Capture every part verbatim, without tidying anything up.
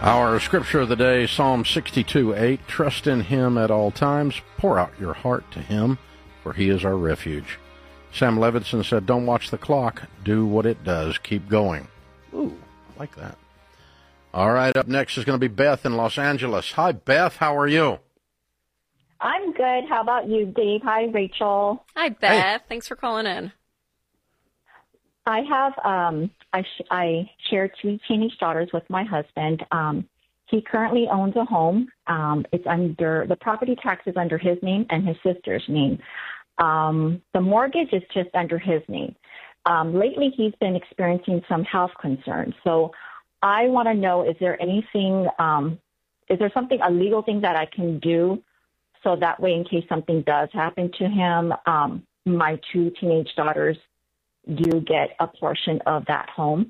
Our scripture of the day, Psalm sixty-two eight, trust in him at all times, pour out your heart to him, for he is our refuge. Sam Levinson said, don't watch the clock, do what it does, keep going. Ooh, I like that. All right, up next is going to be Beth in Los Angeles. Hi, Beth, how are you? I'm good. How about you, Dave? Hi, Rachel. Hi, Beth. Hey. Thanks for calling in. I have, um, I, sh- I share two teenage daughters with my husband. Um, he currently owns a home. Um, it's under, the property tax is under his name and his sister's name. Um, the mortgage is just under his name. Um, lately, he's been experiencing some health concerns. So I want to know, is there anything, um, is there something, a legal thing that I can do so that way in case something does happen to him, um, my two teenage daughters do get a portion of that home?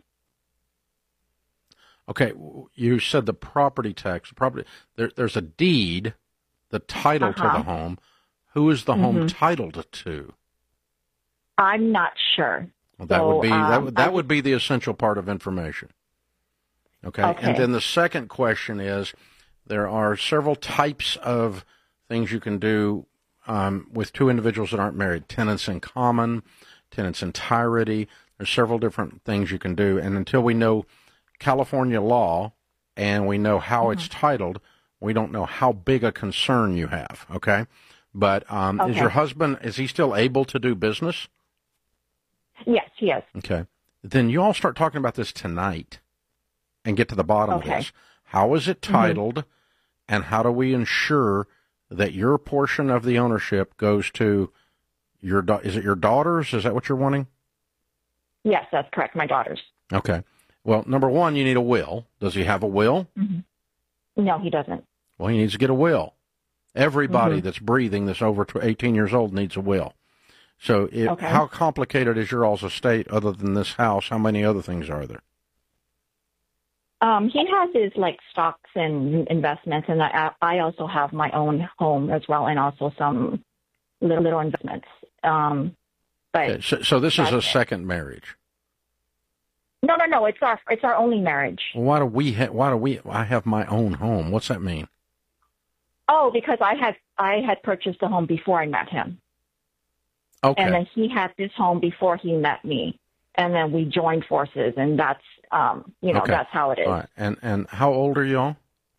Okay, you said the property tax. Property. There, there's a deed, the title uh-huh. to the home. Who is the mm-hmm. home titled to? I'm not sure. Well, that so, would be um, that would that I, would be the essential part of information. Okay? okay, and then the second question is, there are several types of things you can do um, with two individuals that aren't married: tenants in common, tenants entirety. There's several different things you can do, and until we know California law and we know how mm-hmm. it's titled, we don't know how big a concern you have. Okay, but um, okay. is your husband, is he still able to do business? Yes, he is. Okay, then you all start talking about this tonight and get to the bottom okay. of this. How is it titled, mm-hmm. and how do we ensure that your portion of the ownership goes to your da- is it your daughters? Is that what you're wanting? Yes, that's correct. My daughters. Okay. Well, number one, you need a will. Does he have a will? Mm-hmm. No, he doesn't. Well, he needs to get a will. Everybody mm-hmm. that's breathing that's over eighteen years old needs a will. So it, okay. how complicated is your all's estate other than this house? How many other things are there? Um, he has his, like, stocks and investments, and I, I also have my own home as well, and also some little, little investments. Um, but okay. so, so this is a second it. marriage? No, no, no. It's our it's our only marriage. Well, why do we ha- why do we I have my own home? What's that mean? Oh, because I had I had purchased a home before I met him. Okay. And then he had this home before he met me, and then we joined forces, and that's um you know okay. that's how it is. All right. And and how old are y'all?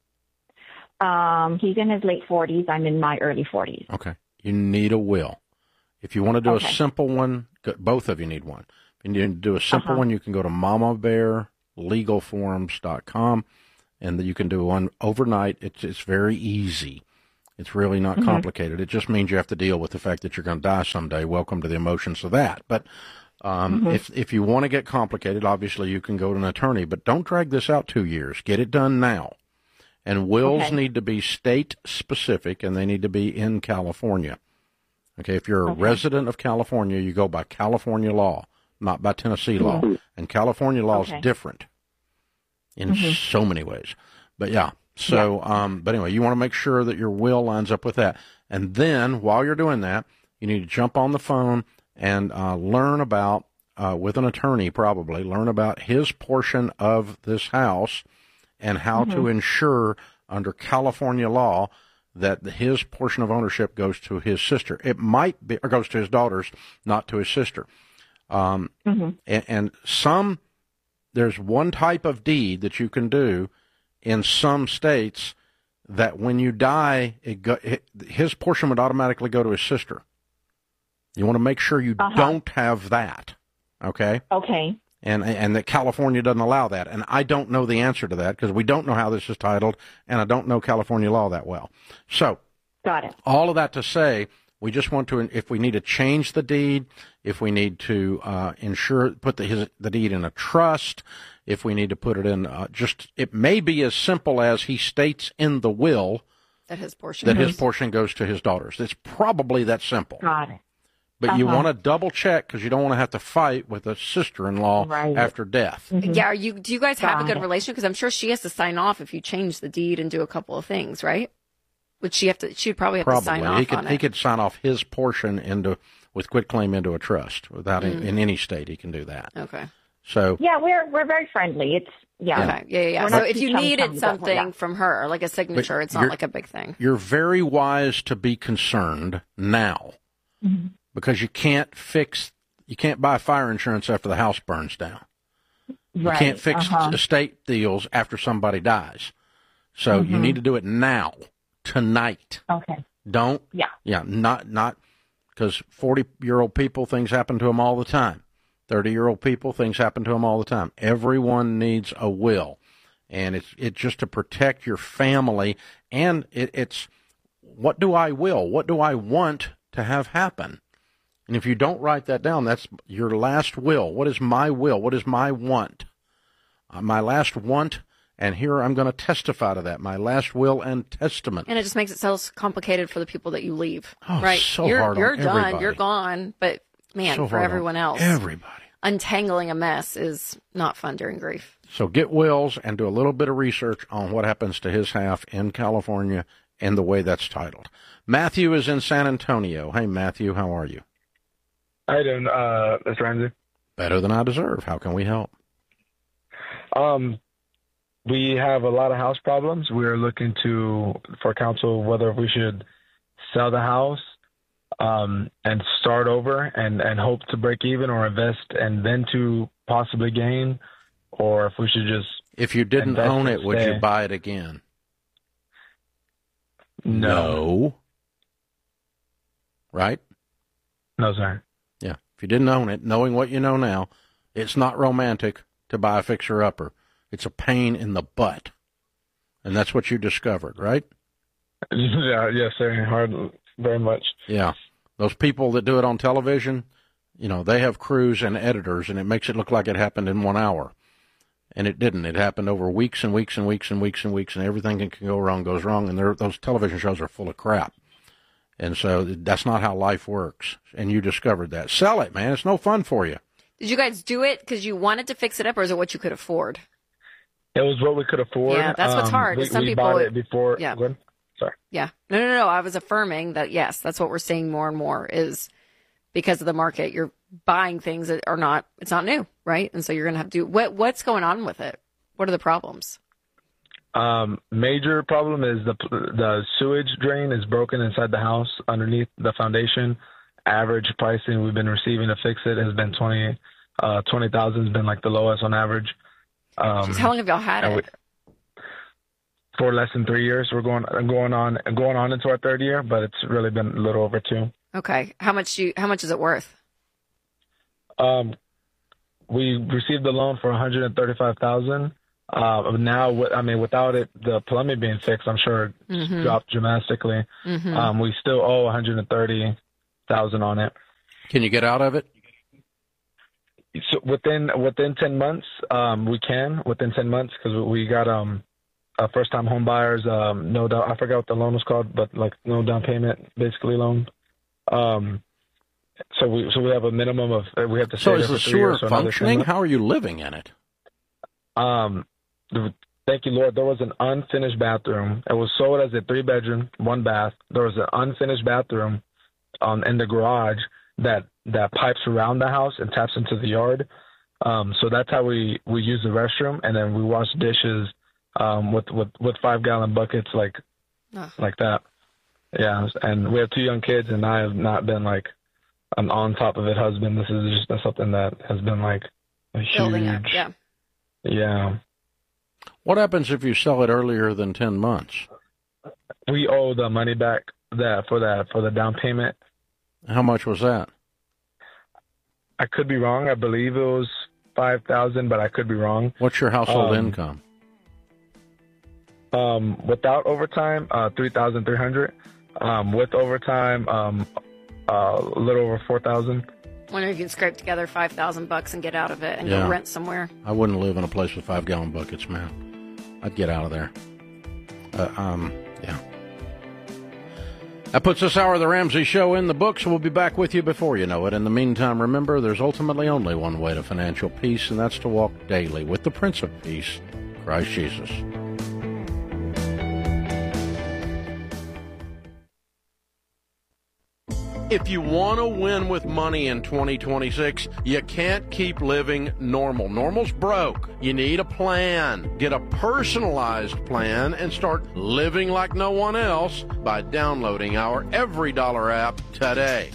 Um, he's in his late forties. I'm in my early forties. Okay. You need a will. If you want to do okay. a simple one, both of you need one. If you need to do a simple uh-huh. one, you can go to mama bear legal forms dot com, and you can do one overnight. It's it's very easy. It's really not mm-hmm. complicated. It just means you have to deal with the fact that you're going to die someday. Welcome to the emotions of that. But um, mm-hmm. if if you want to get complicated, obviously you can go to an attorney. But don't drag this out two years. Get it done now. And wills okay. need to be state-specific, and they need to be in California. Okay, if you're a okay. resident of California, you go by California law, not by Tennessee law. Mm-hmm. And California law okay. is different in mm-hmm. so many ways. But, yeah, so, yeah. Um, but anyway, you want to make sure that your will lines up with that. And then, while you're doing that, you need to jump on the phone and uh, learn about, uh, with an attorney probably, learn about his portion of this house and how mm-hmm. to ensure under California law that his portion of ownership goes to his sister. It might be, or goes to his daughters, not to his sister. Um, mm-hmm. and, and some, there's one type of deed that you can do in some states that when you die, it go, it, his portion would automatically go to his sister. You want to make sure you uh-huh. don't have that, okay? Okay. And and that California doesn't allow that. And I don't know the answer to that because we don't know how this is titled, and I don't know California law that well. So, got it. All of that to say, we just want to, if we need to change the deed, if we need to uh, insure, put the, his, the deed in a trust, if we need to put it in uh, just, it may be as simple as he states in the will that his portion that goes. his portion goes to his daughters. It's probably that simple. Got it. But uh-huh. you want to double check because you don't want to have to fight with a sister-in-law right. after death. Mm-hmm. Yeah, are you? Do you guys have Got a good it. relationship? Because I'm sure she has to sign off if you change the deed and do a couple of things, right? Would she have to? She'd probably have Probably. to sign off he could, on he it. could sign off his portion into with quitclaim into a trust without Mm. in, in any state he can do that. Okay. So Yeah, we're we're very friendly. It's yeah. Okay. Yeah, yeah, yeah. We're So not if too you chum-chummy, needed but something yeah. from her, like a signature, it's not you're- like a big thing. you're very wise to be concerned now Mm-hmm. because you can't fix, you can't buy fire insurance after the house burns down. You Right. can't fix uh-huh. estate deals after somebody dies. So you Mhm. need to do it now, tonight. Okay. Don't, Yeah. yeah, not, not, because forty-year-old people, things happen to them all the time. thirty-year-old people, things happen to them all the time. Everyone needs a will. And it's it's just to protect your family. And it, it's, what do I will? What do I want to have happen? And if you don't write that down, that's your last will. What is my will? What is my want? Uh, my last want, and here I'm going to testify to that. My last will and testament. And it just makes it so complicated for the people that you leave. Oh, right? so you're hard on you're done, everybody. you're gone, but man, So for hard on everyone else, Everybody. untangling a mess is not fun during grief. So get wills and do a little bit of research on what happens to his half in California and the way that's titled. Matthew is in San Antonio. Hey, Matthew, how are you? How you doing, uh, Mister Ramsey? Better than I deserve. How can we help? Um, we have a lot of house problems. We're looking to for counsel whether we should sell the house um, and start over and, and hope to break even, or invest and then to possibly gain, or if we should just If you didn't invest own and it, would you stay. buy it again? No. Right? No, sir. Yeah. If you didn't own it, knowing what you know now, it's not romantic to buy a fixer-upper. It's a pain in the butt. And that's what you discovered, right? Yeah, yes, sir. Hard, very much. Yeah. Those people that do it on television, you know, they have crews and editors, and it makes it look like it happened in one hour. And it didn't. It happened over weeks and weeks and weeks and weeks and weeks, and everything that can go wrong goes wrong. And those television shows are full of crap. And so that's not how life works. And you discovered that. Sell it, man. It's no fun for you. Did you guys do it because you wanted to fix it up, or is it what you could afford? It was what we could afford. Yeah, that's what's Um, hard, 'cause We, some we people- bought it before. Yeah. Go ahead. Sorry. Yeah. No, no, no. I was affirming that, yes, that's what we're seeing more and more is because of the market, you're buying things that are not, it's not new, right? And so you're going to have to do, what, what's going on with it? What are the problems? Um, major problem is the the sewage drain is broken inside the house underneath the foundation. Average pricing we've been receiving to fix it has been twenty uh twenty thousand has been like the lowest on average. Um, Jeez, how long have y'all had and it? we- for less than three years, we're going going on going on into our third year, but it's really been a little over two. Okay. How much do you, how much is it worth? Um, we received the loan for one hundred thirty-five thousand. Uh, now, wi- I mean, without it, the plumbing being fixed, I'm sure it Mhm. dropped dramatically. Mhm. Um, we still owe one hundred thirty thousand on it. Can you get out of it? So within within ten months, um, we can within ten months because we got um, a first time home buyers. Um, no down. I forgot what the loan was called, but like no down payment, basically loan. Um, so we so we have a minimum of we have to. So stay is there the for three sewer years, so another ten functioning? months. How are you living in it? Um, the- thank you, Lord. There was an unfinished bathroom. It was sold as a three bedroom, one bath. There was an unfinished bathroom um, in the garage that that pipes around the house and taps into the yard. Um, so that's how we, we use the restroom, and then we wash dishes um, with, with, with five gallon buckets like Ugh. like that. Yeah, and we have two young kids, and I have not been like an on top of it husband. This is just been something that has been like a Building up. huge. Yeah. Yeah. What happens if you sell it earlier than ten months? We owe the money back that for that for the down payment. How much was that? I could be wrong. I believe it was five thousand, but I could be wrong. What's your household Um, income? Um, without overtime, uh, three thousand three hundred. Um, with overtime, um, uh, a little over four thousand. Wonder if you can scrape together five thousand bucks and get out of it and Yeah. go rent somewhere. I wouldn't live in a place with five gallon buckets, man. I'd get out of there. Uh, um, yeah. That puts this hour of the Ramsey Show in the books. We'll be back with you before you know it. In the meantime, remember, there's ultimately only one way to financial peace, and that's to walk daily with the Prince of Peace, Christ Jesus. If you want to win with money in twenty twenty-six, you can't keep living normal. Normal's broke. You need a plan. Get a personalized plan and start living like no one else by downloading our Every Dollar app today.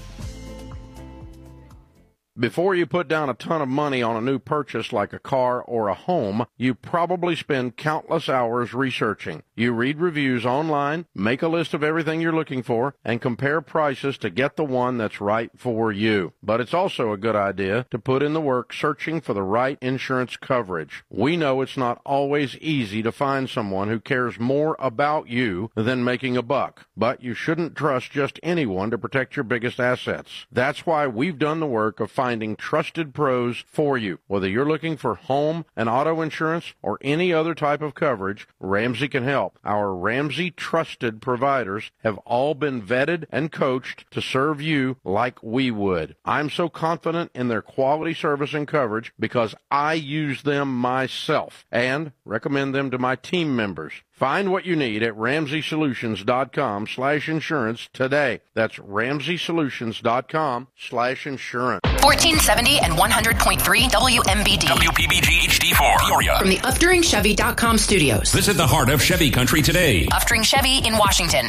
Before you put down a ton of money on a new purchase like a car or a home, you probably spend countless hours researching. You read reviews online, make a list of everything you're looking for, and compare prices to get the one that's right for you. But it's also a good idea to put in the work searching for the right insurance coverage. We know it's not always easy to find someone who cares more about you than making a buck, but you shouldn't trust just anyone to protect your biggest assets. That's why we've done the work of finding Finding trusted pros for you. Whether you're looking for home and auto insurance or any other type of coverage, Ramsey can help. Our Ramsey trusted providers have all been vetted and coached to serve you like we would. I'm so confident in their quality service and coverage because I use them myself and recommend them to my team members. Find what you need at ramsey solutions dot com slash insurance today. That's ramsey solutions dot com slash insurance. fourteen seventy and one hundred point three W M B D. W P B G H D four. Peoria. From the Uftring Chevy dot com studios. Visit the heart of Chevy country today. Uftring Chevy in Washington.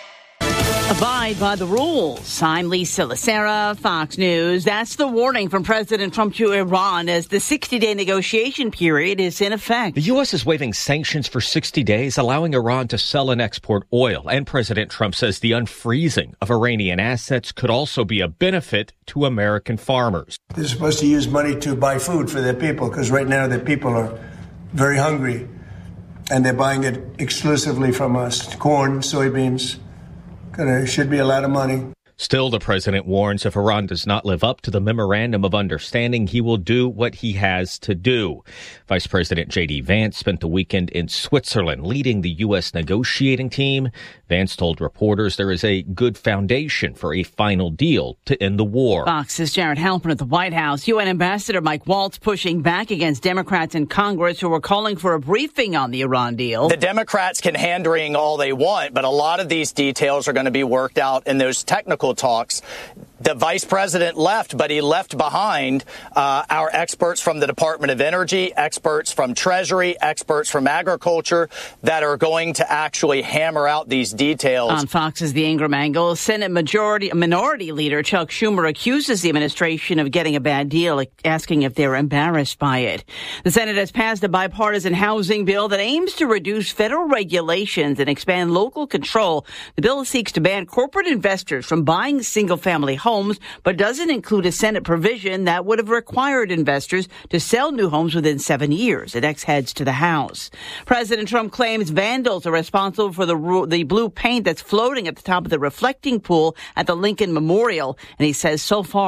Abide by the rules. I'm Lisa Lacera, Fox News. That's the warning from President Trump to Iran as the sixty-day negotiation period is in effect. The U S is waiving sanctions for sixty days, allowing Iran to sell and export oil. And President Trump says the unfreezing of Iranian assets could also be a benefit to American farmers. They're supposed to use money to buy food for their people because right now their people are very hungry and they're buying it exclusively from us. Corn, soybeans. There should be a lot of money. Still, the president warns if Iran does not live up to the memorandum of understanding, he will do what he has to do. Vice President J D. Vance spent the weekend in Switzerland leading the U S negotiating team. Vance told reporters there is a good foundation for a final deal to end the war. Fox's Jared Halpern at the White House. U N Ambassador Mike Waltz pushing back against Democrats in Congress who are calling for a briefing on the Iran deal. The Democrats can hand-wring all they want, but a lot of these details are going to be worked out in those technical talks. The vice president left, but he left behind uh, our experts from the Department of Energy, experts from Treasury, experts from agriculture that are going to actually hammer out these details. On Fox's The Ingram Angle, Senate Majority Minority Leader Chuck Schumer accuses the administration of getting a bad deal, asking if they're embarrassed by it. The Senate has passed a bipartisan housing bill that aims to reduce federal regulations and expand local control. The bill seeks to ban corporate investors from buying single-family homes. homes, but doesn't include a Senate provision that would have required investors to sell new homes within seven years. It next heads to the House. President Trump claims vandals are responsible for the the blue paint that's floating at the top of the reflecting pool at the Lincoln Memorial, and he says so far